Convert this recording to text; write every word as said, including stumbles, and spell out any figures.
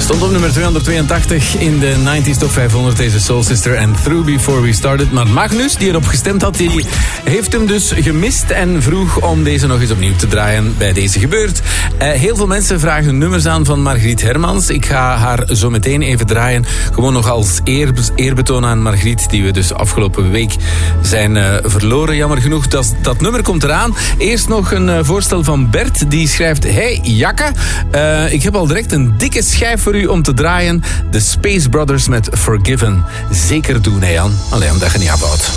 Stond op nummer tweehonderdtweeëntachtig in de nineties Top vijfhonderd, deze Soul Sister en Through Before We Started. Maar Magnus, die erop gestemd had, die heeft hem dus gemist en vroeg om deze nog eens opnieuw te draaien bij deze gebeurt. Uh, heel veel mensen vragen nummers aan van Margriet Hermans. Ik ga haar zo meteen even draaien. Gewoon nog als eer, eerbetoon aan Margriet, die we dus afgelopen week zijn uh, verloren. Jammer genoeg, dat, dat nummer komt eraan. Eerst nog een uh, voorstel van Bert, die schrijft: Hey Jakka, uh, ik heb al direct een dikke schijf voor u om te draaien. De Space Brothers met Forgiven. Zeker doen, hè Jan. Allee, omdat je niet afhoudt.